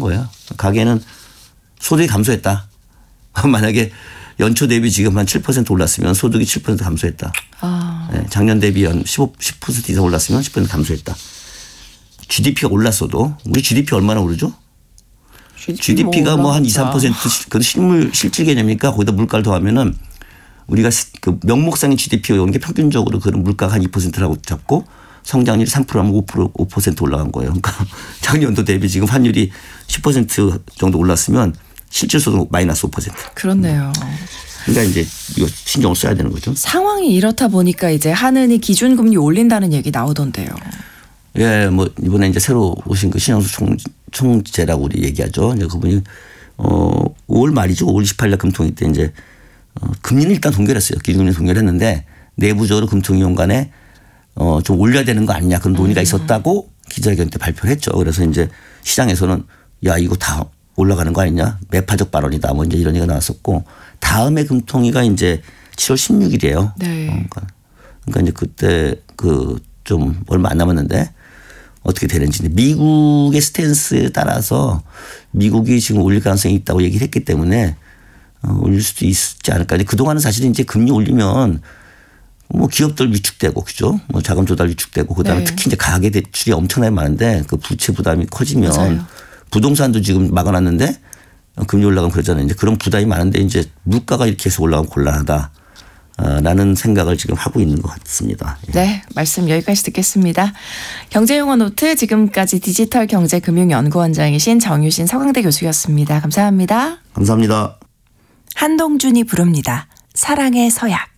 거예요. 가계는 소득이 감소했다. 만약에 연초 대비 지금 한 7% 올랐으면 소득이 7% 감소했다. 네, 작년 대비 10% 이상 올랐으면 10% 감소했다. GDP가 올랐어도 우리 GDP 얼마나 오르죠? GDP가 뭐 한 2, 3% 그 실질 개념이니까 거기다 물가를 더하면은 우리가 그 명목상의 GDP가 오는 게 평균적으로 그런 물가가 한 2%라고 잡고 성장률이 3%하면 5% 올라간 거예요. 그러니까 작년도 대비 지금 환율이 10% 정도 올랐으면 실질소득 마이너스 5%. 그렇네요. 그러니까 이제 이거 신경을 써야 되는 거죠. 상황이 이렇다 보니까 이제 한은이 기준금리 올린다는 얘기 나오던데요. 예, 뭐 이번에 이제 새로 오신 그 신영수 총재라고 우리 얘기하죠. 이제 그분이 5월 말이죠. 5월 28일 금통위 때 이제 금리는 일단 동결했어요. 기준금리 동결했는데 내부적으로 금통위원 간에 좀 올려야 되는 거 아니냐 그런 논의가 있었다고 기자회견 때 발표를 했죠. 그래서 이제 시장에서는 야 이거 다 올라가는 거 아니냐 매파적 발언이다 뭐 이제 이런 얘기가 나왔었고 다음에 금통위가 이제 7월 16일이에요. 네. 그러니까 이제 그때 그 좀 얼마 안 남았는데 어떻게 되는지 미국의 스탠스에 따라서 미국이 지금 올릴 가능성이 있다고 얘기를 했기 때문에 올릴 수도 있지 않을까. 그동안은 사실은 이제 금리 올리면 뭐 기업들 위축되고 그죠. 뭐 자금 조달 위축되고 그다음에 네. 특히 이제 가계 대출이 엄청나게 많은데 그 부채 부담이 커지면 맞아요. 부동산도 지금 막아놨는데 금리 올라가면 그러잖아요. 이제 그런 부담이 많은데 이제 물가가 이렇게 계속 올라가면 곤란하다. 라는 생각을 지금 하고 있는 것 같습니다. 네, 말씀 여기까지 듣겠습니다. 경제용어 노트 지금까지 디지털경제금융연구원장이신 정유신 서강대 교수였습니다. 감사합니다. 감사합니다. 한동준이 부릅니다. 사랑의 서약.